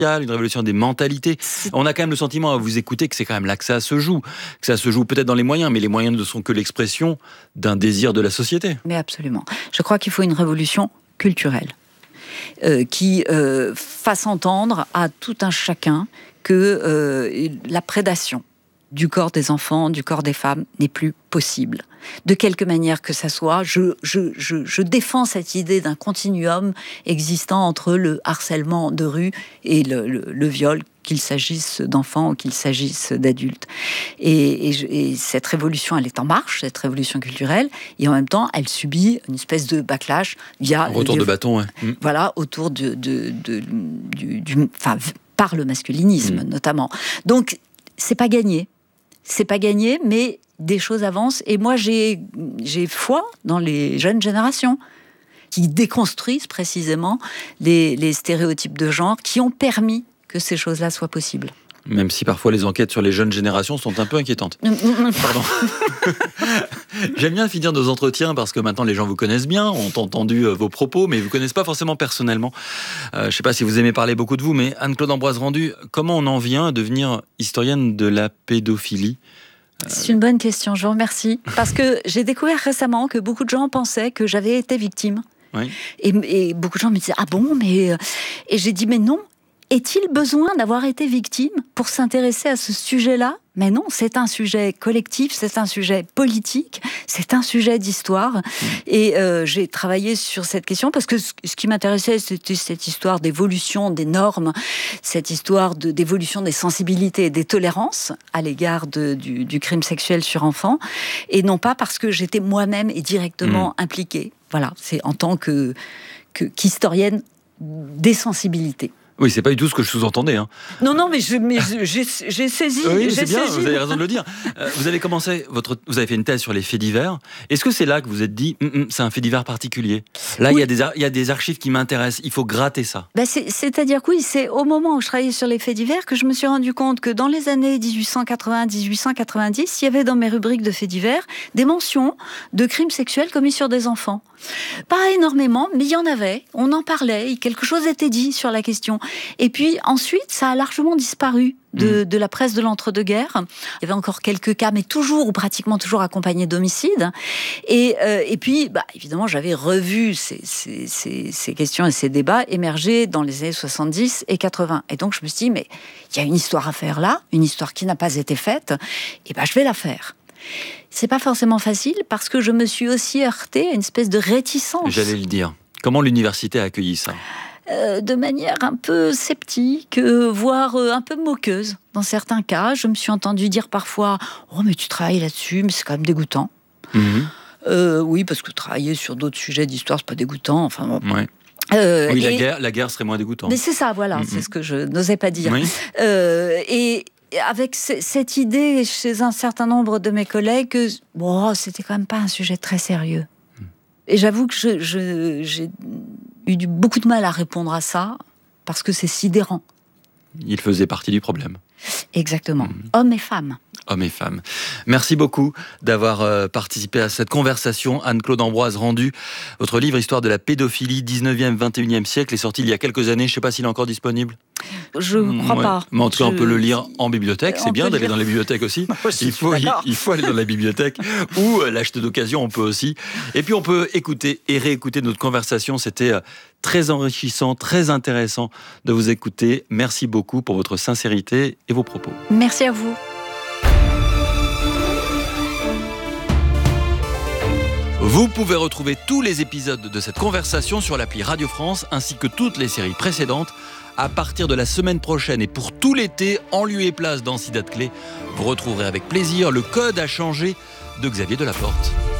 une révolution des mentalités. On a quand même le sentiment à vous écouter que c'est quand même là que ça se joue. Que ça se joue peut-être dans les moyens, mais les moyens ne sont que l'expression d'un désir de la société. Mais absolument. Je crois qu'il faut une révolution culturelle qui fasse entendre à tout un chacun que la prédation du corps des enfants, du corps des femmes, n'est plus possible. De quelque manière que ça soit, je défends cette idée d'un continuum existant entre le harcèlement de rue et le viol, qu'il s'agisse d'enfants ou qu'il s'agisse d'adultes. Et cette révolution, elle est en marche, cette révolution culturelle, et en même temps, elle subit une espèce de backlash via... Un retour de bâton, ouais. Voilà, autour par le masculinisme, notamment. Donc, c'est pas gagné. C'est pas gagné, mais des choses avancent. Et moi, j'ai foi dans les jeunes générations qui déconstruisent précisément les stéréotypes de genre qui ont permis que ces choses-là soient possibles. Même si parfois les enquêtes sur les jeunes générations sont un peu inquiétantes. Pardon. J'aime bien finir nos entretiens parce que maintenant les gens vous connaissent bien, ont entendu vos propos, mais ils ne vous connaissent pas forcément personnellement. Je ne sais pas si vous aimez parler beaucoup de vous, mais Anne-Claude Ambroise Rendu, comment on en vient à devenir historienne de la pédophilie ? C'est une bonne question, je vous remercie. Parce que j'ai découvert récemment que beaucoup de gens pensaient que j'avais été victime. Oui. Et beaucoup de gens me disaient « Ah bon, mais... » Et j'ai dit « Mais non, est-il besoin d'avoir été victime pour s'intéresser à ce sujet-là ? Mais non, c'est un sujet collectif, c'est un sujet politique, c'est un sujet d'histoire. Et j'ai travaillé sur cette question parce que ce qui m'intéressait, c'était cette histoire d'évolution des normes, cette histoire d'évolution des sensibilités et des tolérances à l'égard du crime sexuel sur enfants, et non pas parce que j'étais moi-même et directement impliquée. Voilà, c'est en tant qu'historienne des sensibilités. Oui, c'est pas du tout ce que je sous-entendais. Hein. Non, mais j'ai saisi. Oui, c'est bien, vous avez raison de le dire. Vous avez fait une thèse sur les faits divers. Est-ce que c'est là que vous êtes dit, c'est un fait divers particulier ? Là, oui. il y a des archives qui m'intéressent, il faut gratter ça. C'est-à-dire que oui, c'est au moment où je travaillais sur les faits divers que je me suis rendu compte que dans les années 1880-1890, il y avait dans mes rubriques de faits divers des mentions de crimes sexuels commis sur des enfants. Pas énormément, mais il y en avait. On en parlait, quelque chose était dit sur la question. Et puis ensuite, ça a largement disparu de la presse de l'entre-deux-guerres. Il y avait encore quelques cas, mais toujours ou pratiquement toujours accompagnés d'homicides. Et puis, évidemment, j'avais revu ces questions et ces débats émerger dans les années 70 et 80. Et donc, je me suis dit, mais il y a une histoire à faire là, une histoire qui n'a pas été faite, et je vais la faire. C'est pas forcément facile parce que je me suis aussi heurtée à une espèce de réticence. J'allais le dire. Comment l'université a accueilli ça ? De manière un peu sceptique, voire un peu moqueuse. Dans certains cas, je me suis entendue dire parfois « Oh, mais tu travailles là-dessus, mais c'est quand même dégoûtant. » Oui, parce que travailler sur d'autres sujets d'histoire, c'est pas dégoûtant. Enfin, bon. Ouais. Oui, la guerre serait moins dégoûtante. Mais c'est ça, voilà, c'est ce que je n'osais pas dire. Oui. Et avec cette idée chez un certain nombre de mes collègues que c'était quand même pas un sujet très sérieux. Et j'avoue que j'ai eu beaucoup de mal à répondre à ça, parce que c'est sidérant. Il faisait partie du problème. Exactement. Hommes et femmes. Hommes et femmes. Merci beaucoup d'avoir participé à cette conversation. Anne-Claude Ambroise Rendu, votre livre « Histoire de la pédophilie, 19e, 21e siècle » est sorti il y a quelques années. Je ne sais pas s'il est encore disponible. Je ne crois pas. Mais en tout cas, on peut le lire en bibliothèque. C'est bien d'aller dans la bibliothèque aussi. Il faut aller dans la bibliothèque ou l'acheter d'occasion, on peut aussi. Et puis, on peut écouter et réécouter notre conversation. C'était très enrichissant, très intéressant de vous écouter. Merci beaucoup pour votre sincérité et vos propos. Merci à vous. Vous pouvez retrouver tous les épisodes de cette conversation sur l'appli Radio France ainsi que toutes les séries précédentes. À partir de la semaine prochaine et pour tout l'été, en lieu et place dans Ciudad Clé, vous retrouverez avec plaisir le code à changer de Xavier Delaporte.